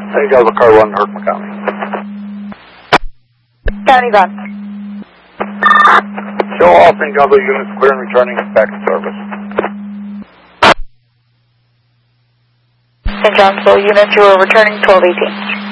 St. Joseph Car 1, Herkimer County. County Van. Show all St. Joseph units clear and returning back to service. St. Johnsville units, you are returning 1218.